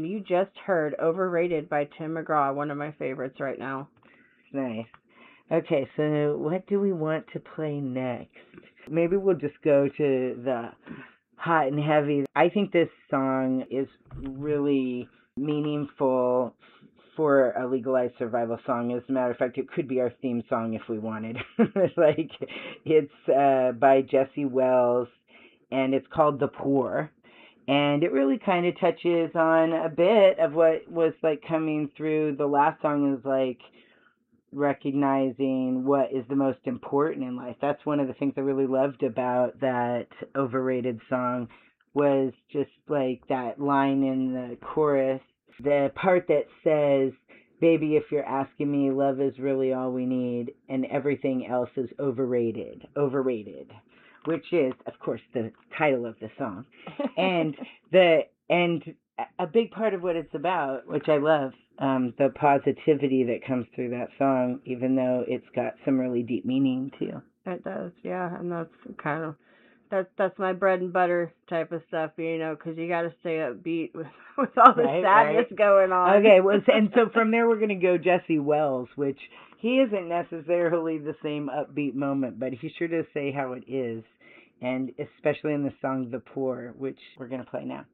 you just heard Overrated by Tim McGraw, one of my favorites right now. Nice. Okay, so what do we want to play next? Maybe we'll just go to the hot and heavy. I think this song is really meaningful for a legalized survival song. As a matter of fact, it could be our theme song if we wanted. Like, it's by Jesse Wells, and it's called The Poor. And it really kind of touches on a bit of what was like coming through the last song, is like recognizing what is the most important in life. That's one of the things I really loved about that Overrated song, was just like that line in the chorus, the part that says, baby, if you're asking me, love is really all we need, and everything else is overrated, which is, of course, the title of the song. And a big part of what it's about, which I love, the positivity that comes through that song, even though it's got some really deep meaning too. It does, yeah, and that's kind of that's my bread and butter type of stuff, because you got to stay upbeat with all the sadness going on. Okay, well, and so from there we're going to go Jesse Wells, which he isn't necessarily the same upbeat moment, but he sure does say how it is, and especially in the song The Poor, which we're going to play now.